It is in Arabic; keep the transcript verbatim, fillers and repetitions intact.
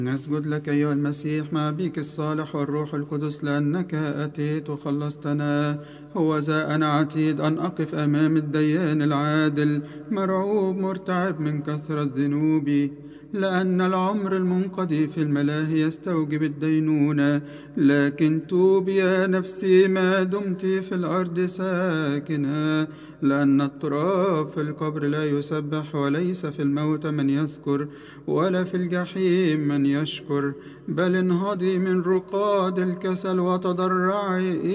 نسجد لك أيها المسيح مع بيك الصالح والروح القدس، لأنك أتيت وخلصتنا. هو ذا أنا عتيد أن أقف أمام الديان العادل، مرعوب مرتعب من كثرة ذنوبي، لأن العمر المنقضي في الملاهي يستوجب الدينونة. لكن توبي يا نفسي ما دمت في الأرض ساكنة، لأن التراب في القبر لا يسبح، وليس في الموت من يذكر، ولا في الجحيم من يشكر. بل انهضي من رقاد الكسل وتضرعي